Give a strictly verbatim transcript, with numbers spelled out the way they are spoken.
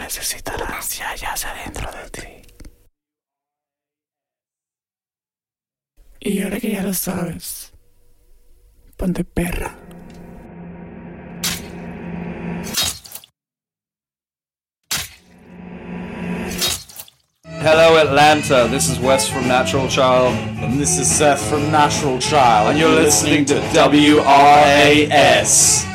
necesitarás ya yace dentro de ti. Y ahora que ya lo sabes, ponte perra. Hello Atlanta, this is Wes from Natural Child. And this is Seth from Natural Child. And you're listening to W R A S.